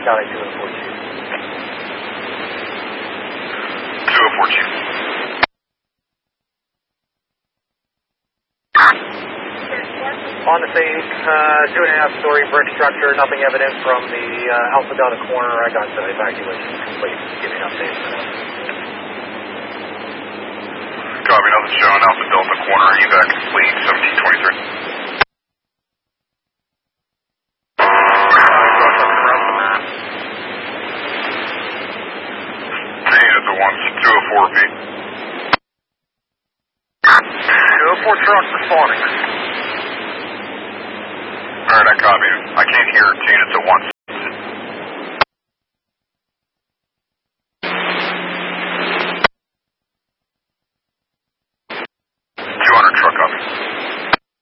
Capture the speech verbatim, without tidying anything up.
County two oh four Chief. two oh four Chief. On the scene, uh, two and a half story brick structure, nothing evident from the uh, Alpha Delta corner. I got the evacuation complete. Give me an update. Copy, nothing showing. Alpha Delta corner, evac complete, seventeen twenty-three. Hey, the one's two oh four B. two oh four truck responding. Alright, I copy you. I can't hear two units at once.